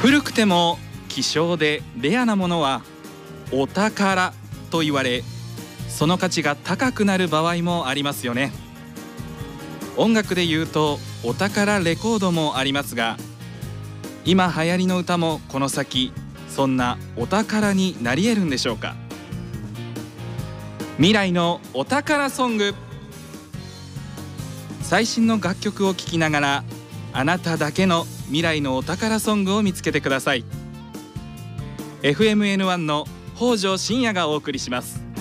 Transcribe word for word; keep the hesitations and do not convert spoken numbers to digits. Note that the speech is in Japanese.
古くても希少でレアなものはお宝と言われ、その価値が高くなる場合もありますよね。音楽で言うとお宝レコードもありますが、今流行りの歌もこの先そんなお宝になり得るんでしょうか。未来のお宝ソング。最新の楽曲を聴きながら、あなただけの未来のお宝ソングを見つけてください。エフエムエヌワン の北條信也がお送りします。